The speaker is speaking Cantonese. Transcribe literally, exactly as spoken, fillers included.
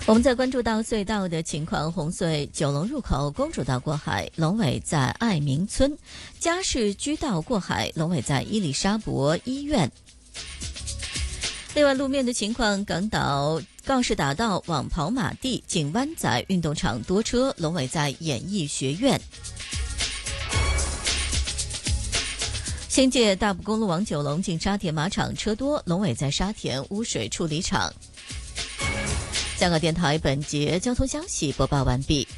我们再关注到隧道的情况，红隧九龙入口公主道过海，龙尾在爱民村；嘉士居道过海，龙尾在伊丽莎白医院。另外路面的情况，港岛告士打道往跑马地近湾仔运动场多车，龙尾在演艺学院。新界大埔公路往九龙近沙田马场车多，龙尾在沙田污水处理厂。香港电台本节交通消息播报完毕。